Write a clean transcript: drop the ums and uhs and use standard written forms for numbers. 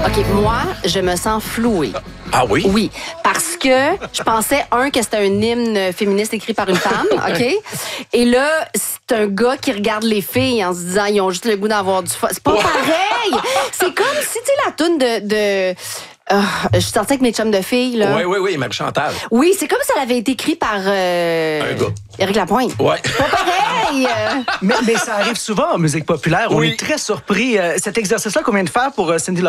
OK, moi, je me sens flouée. Ah oui? Oui, parce que je pensais, que c'était un hymne féministe écrit par une femme, OK? Et là, c'est un gars qui regarde les filles en se disant, ils ont juste le goût d'avoir du fun. C'est pas pareil! C'est comme si, tu sais, la toune de je suis sortie avec mes chums de filles, là. Oui, Marie Chantal. Oui, c'est comme si elle avait été écrite par... Un gars. Éric Lapointe. Ouais. Pas pareil! Mais ça arrive souvent en musique populaire. On Oui. est très surpris. Cet exercice-là qu'on vient de faire pour Cyndi